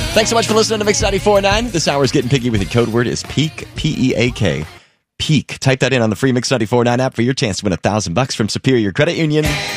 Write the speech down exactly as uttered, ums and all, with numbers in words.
Thanks so much for listening to Mix ninety-four point nine. This hour is getting picky with the code word is peak, P E A K. Peak. Type that in on the free Mix ninety-four point nine app for your chance to win a thousand bucks from Superior Credit Union.